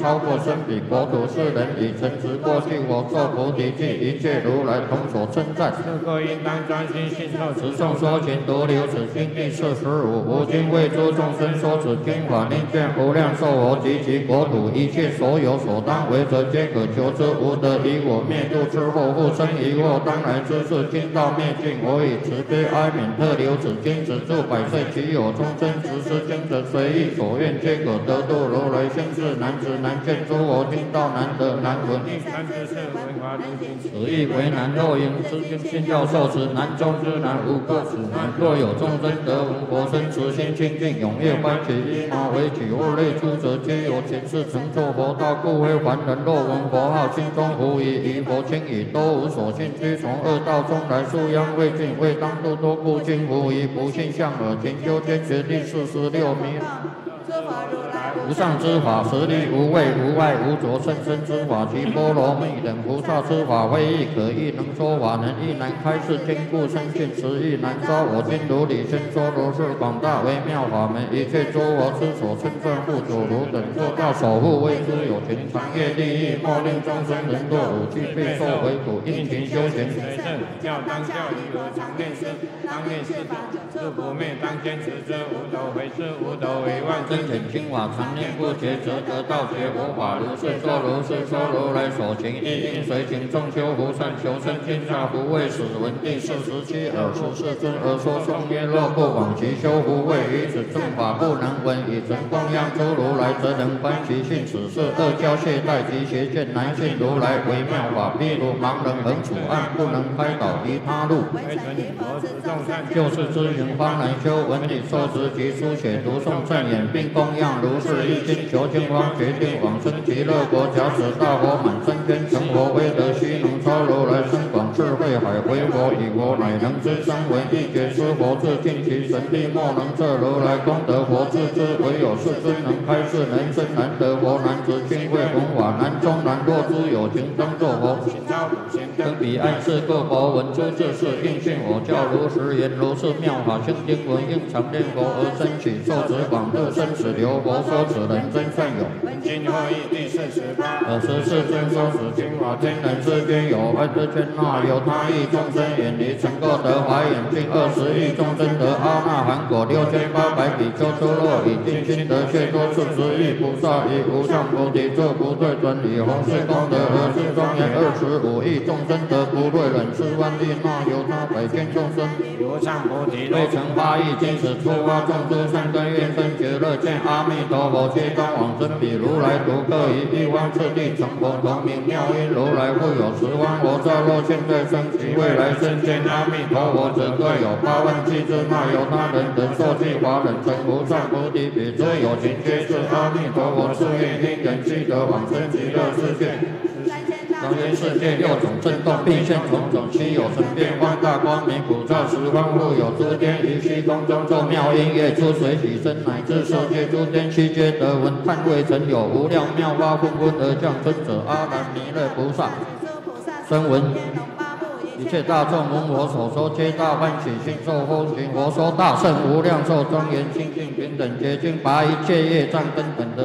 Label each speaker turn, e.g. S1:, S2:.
S1: 超过身彼国土世人以诚实过去，我作菩提记，一切如来同所称赞。是故应当专心信受持诵说勤独留此经第45。吾今为诸众生说此经法，令见无量寿佛及其国土一切所有所当为者，皆可求之。无得以我灭度之后，复生疑惑，当来之事，经道灭尽，我以慈悲哀悯特留此经，止住百岁，其有众生执施经者，随意所愿，皆可得度。如来先世难知难见诸佛经道，难得难闻。此意为难，若应知经信教受持，难中之难，无过此难。若有众生得闻佛身，慈心清净，踊跃欢喜，依马为取物类出者，皆有前世成就佛道，故非凡人。若闻佛号，心中无疑，疑佛轻已，都无所信，居从恶道中来，素殃未尽，未当度多故今无疑，不信相耳，勤修坚决第46迷。无上之法，实力无畏无碍无着，甚深之法，其波罗蜜等菩萨之法，非亦可议，能说法，能亦难开示，坚固深信，实亦难招。我今如理宣说，如是广大微妙法门，一切诸佛之所称赞护主，如等做到守护，为之有情，长业利益，莫令众生人堕五趣，备受为苦，应勤修行。随正教当教义，何常念师，当念师法，是不灭，当坚持之。无斗回师，无斗为万真显清法，常念不绝，则得道学佛法。如是说，如是说，如来所行，亦应随行。众修福善，求生天下，不畏死。闻第47尔时世尊而说颂曰：若不往其修福慧，于此正法不能闻，以诚供养诸如来，则能观其性。此是恶教懈怠及邪见难信如来微妙法，譬如盲人横处暗，不能开导离他路。就是知行方能修，闻理受持及书写读诵正言，并供养如是一经，求经方决定往生极乐国。假使大佛满身天，成佛威德须能超如来深广智慧海，为佛以佛乃能知声闻一觉知佛智，尽其神力莫能测如来功德佛智之。唯有世尊能开示，能生难得佛，难知经会弘法，难中难。若诸有情当作佛，登彼岸世各佛闻诸智事，应信我教如实言。如是妙法清经文，应常念佛而生起，受持广度生死流。佛说此人真善有。今后义第48。尔时世尊说此经法，天人世间有爱之圈那有他亿众生远离，曾够得华眼净20亿众生得阿那含果6800比丘出落，以尽心得却多40亿菩萨，以无上菩提作不退转，以弘誓功德而是庄严25亿众生得不退忍4万亿那有他百千众生，无上菩提未成8亿今时出发众诸善根愿生觉乐见阿弥陀佛，皆当往生彼如来独各以一方次第成佛，同名妙音如来复有10万佛刹，若现在生及未来生见阿弥陀佛者，各有8万计之那有他人等受记华人成无上菩提彼诸有情皆是阿弥陀佛誓愿因缘积得往生极乐世界。当今世界6种震动，并现种种，其有神变放大光明，普照十方，复有诸天于虚空中奏妙音乐，出水起身，乃至受界诸天悉皆得闻。叹未曾有无量妙法纷纷而降生者，阿难弥勒菩萨声闻一切大众闻我所说，皆大欢喜，信受奉行。我说大圣无量寿庄严清净平等洁净，拔一切业障根本的